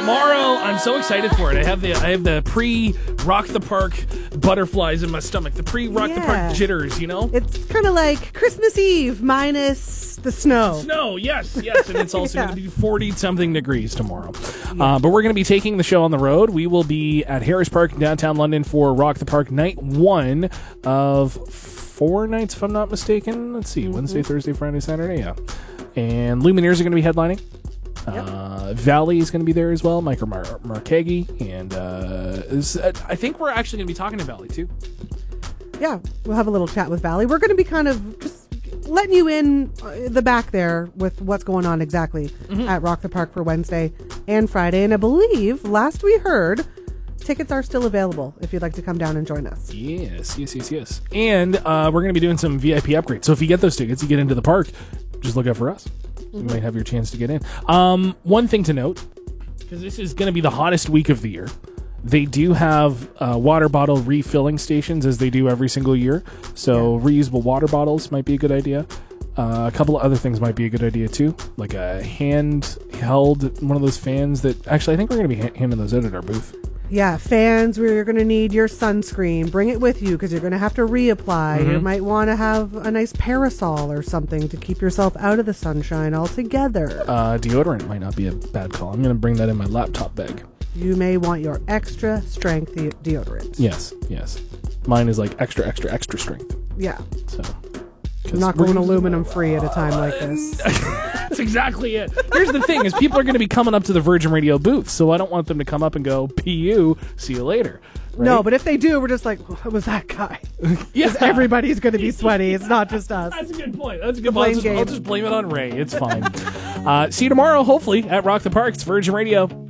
Tomorrow, I'm so excited for it. I have the pre-Rock the Park butterflies in my stomach. The pre-Rock the Park jitters, you know? It's kind of like Christmas Eve minus the snow. Snow, yes. And it's also going to be 40-something degrees tomorrow. But we're going to be taking the show on the road. We will be at Harris Park in downtown London for Rock the Park night 1 of 4 nights, if I'm not mistaken. Let's see, Wednesday, Thursday, Friday, Saturday, yeah. And Lumineers are going to be headlining. Valley is going to be there as well, Micah Markegi, and I think we're actually going to be talking to Valley too. Yeah, we'll have a little chat with Valley. We're going to be kind of just letting you in the back there with what's going on exactly at Rock the Park for Wednesday and Friday. And I believe, last we heard, tickets are still available if you'd like to come down and join us. Yes. And we're going to be doing some VIP upgrades. So if you get those tickets, you get into the park, just look out for us. You might have your chance to get in. One thing to note, because this is going to be the hottest week of the year, they do have water bottle refilling stations as they do every single year. So reusable water bottles might be a good idea. A couple of other things might be a good idea too, like a handheld, one of those fans that actually I think we're going to be handing those out at our booth. Yeah, fans where you're going to need your sunscreen. Bring it with you because you're going to have to reapply. You might want to have a nice parasol or something to keep yourself out of the sunshine altogether. Deodorant might not be a bad call. I'm going to bring that in my laptop bag. You may want your extra strength deodorant. Yes. Mine is like extra strength. Yeah. So I'm not going aluminum free at a time like this. That's exactly it. Here's the thing: is people are going to be coming up to the Virgin Radio booth, so I don't want them to come up and go, "Pu, see you later." Right? No, but if they do, we're just like, "What was that guy?" Because everybody's going to be sweaty. It's not just us. That's a good point. I'll just blame it on Ray. It's fine. See you tomorrow, hopefully, at Rock the Park. It's Virgin Radio.